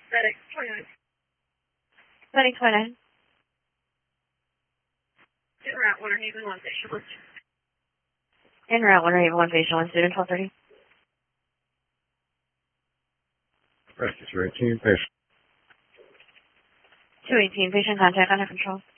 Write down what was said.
FedEx 29. FedEx 29. En route, Winter Haven 1 facialist. En route, Winter Haven 1 facial, student 1230. Rescue 218, patient. 218, patient contact under control.